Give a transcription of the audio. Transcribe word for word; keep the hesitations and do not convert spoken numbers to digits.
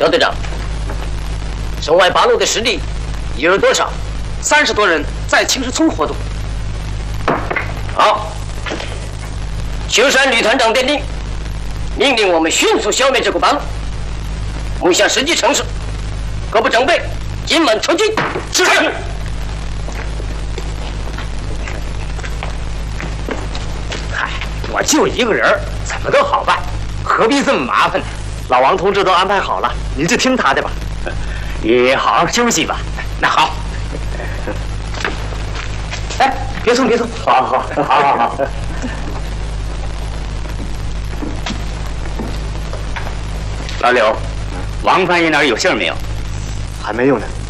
肖队长，守外八路的实力有多少？ 三十多人在青石村活动。 好，秋山旅团长电令，命令我们迅速消灭这股八路，目下实际城市，各部整备，今晚出击。是。 嗨，我就一个人，怎么都好办，何必这么麻烦呢？老王同志都安排好了，你就听他的吧。你好好休息吧。那好。哎，别送别送，好好好好好。老柳，王翻译那儿有信儿没有？还没有呢。